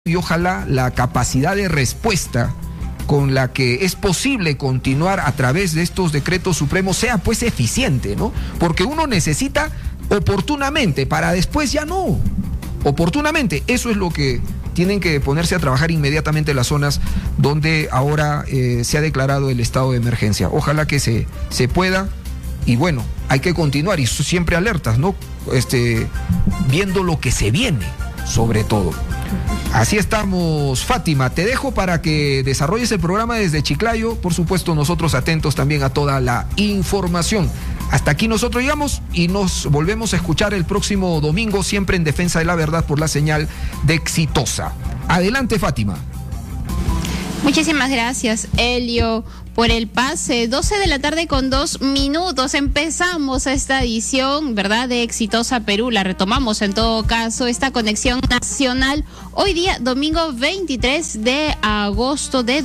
y ojalá la capacidad de respuesta con la que es posible continuar a través de estos decretos supremos sea pues eficiente, ¿no? Porque uno necesita oportunamente, para después ya no. Oportunamente, eso es lo que tienen que ponerse a trabajar inmediatamente las zonas donde ahora se ha declarado el estado de emergencia. Ojalá que se pueda, y bueno, hay que continuar y siempre alertas, ¿no? Viendo lo que se viene, sobre todo. Así estamos, Fátima. Te dejo para que desarrolles el programa desde Chiclayo. Por supuesto, nosotros atentos también a toda la información. Hasta aquí nosotros llegamos y nos volvemos a escuchar el próximo domingo, siempre en defensa de la verdad por la señal de Exitosa. Adelante, Fátima. Muchísimas gracias, Elio, por el pase. 12 de la tarde con 2 minutos. Empezamos esta edición, ¿verdad?, de Exitosa Perú. La retomamos en todo caso, esta conexión nacional. Hoy día, domingo 23 de agosto de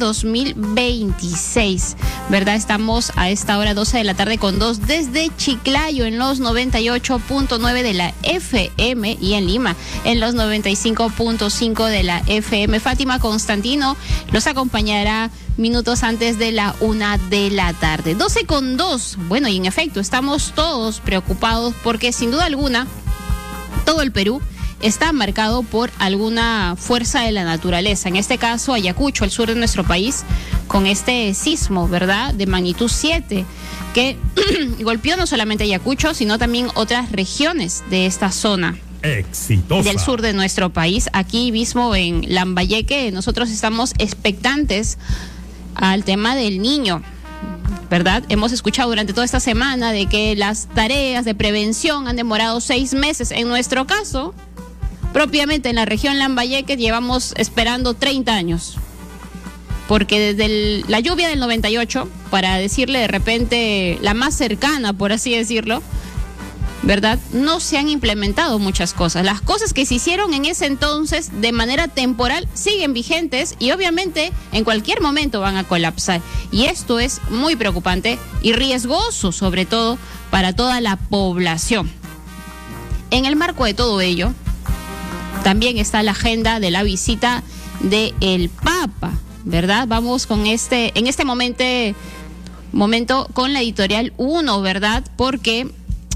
2026, ¿verdad? Estamos a esta hora, 12 de la tarde con 2, desde Chiclayo en los 98.9 de la FM y en Lima en los 95.5 de la FM. Fátima Constantino los acompañará minutos antes de la 1 de la tarde. 12 con 2. Bueno, y en efecto, estamos todos preocupados porque sin duda alguna todo el Perú está marcado por alguna fuerza de la naturaleza. En este caso, Ayacucho, el sur de nuestro país, con este sismo, ¿verdad?, de magnitud 7, que golpeó no solamente Ayacucho, sino también otras regiones de esta zona. Exitosa. Del sur de nuestro país. Aquí mismo en Lambayeque, nosotros estamos expectantes al tema del niño, ¿verdad? Hemos escuchado durante toda esta semana de que las tareas de prevención han demorado 6 meses. En nuestro caso, propiamente en la región Lambayeque, llevamos esperando 30 años. Porque desde la lluvia del 98, para decirle de repente la más cercana, por así decirlo, ¿verdad?, no se han implementado muchas cosas. Las cosas que se hicieron en ese entonces de manera temporal siguen vigentes y obviamente en cualquier momento van a colapsar. Y esto es muy preocupante y riesgoso, sobre todo para toda la población. En el marco de todo ello, también está la agenda de la visita del Papa, ¿verdad? Vamos con en este momento con la editorial 1, ¿verdad? Porque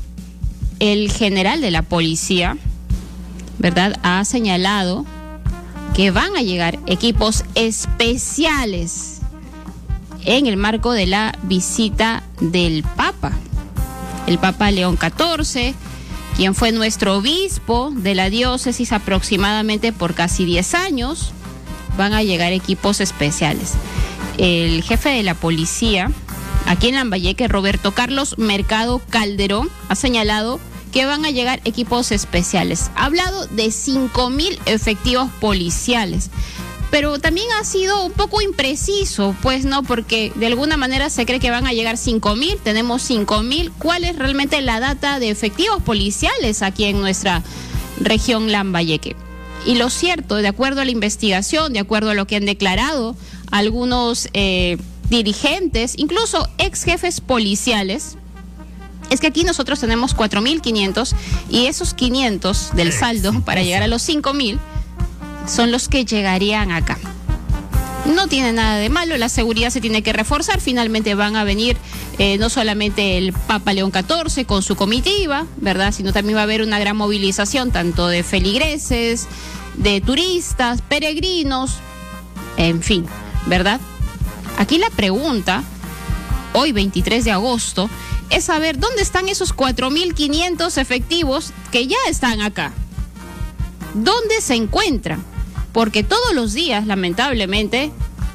el general de la policía, ¿verdad?, ha señalado que van a llegar equipos especiales en el marco de la visita del Papa. El Papa León XIV, quien fue nuestro obispo de la diócesis aproximadamente por casi 10 años, van a llegar equipos especiales. El jefe de la policía aquí en Lambayeque, Roberto Carlos Mercado Calderón, ha señalado que van a llegar equipos especiales. Ha hablado de 5,000 efectivos policiales, pero también ha sido un poco impreciso, pues no, porque de alguna manera se cree que van a llegar 5,000, tenemos 5,000. ¿Cuál es realmente la data de efectivos policiales aquí en nuestra región Lambayeque? Y lo cierto, de acuerdo a la investigación, de acuerdo a lo que han declarado algunos dirigentes, incluso ex jefes policiales, es que aquí nosotros tenemos 4.500 y esos 500 del saldo para llegar a los 5,000 son los que llegarían acá. No tiene nada de malo, la seguridad se tiene que reforzar. Finalmente van a venir no solamente el Papa León XIV con su comitiva, ¿verdad?, sino también va a haber una gran movilización tanto de feligreses, de turistas, peregrinos, en fin, ¿verdad? Aquí la pregunta, hoy 23 de agosto, es saber dónde están esos 4.500 efectivos que ya están acá. ¿Dónde se encuentran? Porque todos los días, lamentablemente,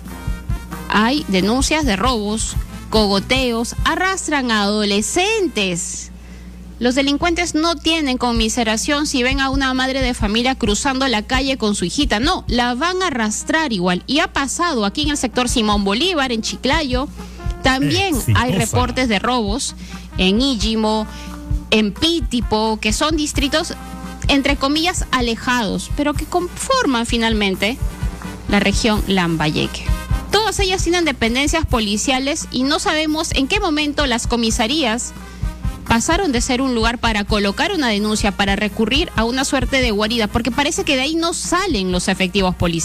hay denuncias de robos, cogoteos, arrastran a adolescentes. Los delincuentes no tienen conmiseración si ven a una madre de familia cruzando la calle con su hijita. No, la van a arrastrar igual. Y ha pasado aquí en el sector Simón Bolívar, en Chiclayo. También hay reportes de robos en Íllimo, en Pítipo, que son distritos, entre comillas, alejados, pero que conforman finalmente la región Lambayeque. Todas ellas tienen dependencias policiales y no sabemos en qué momento las comisarías pasaron de ser un lugar para colocar una denuncia, para recurrir a una suerte de guarida, porque parece que de ahí no salen los efectivos policiales.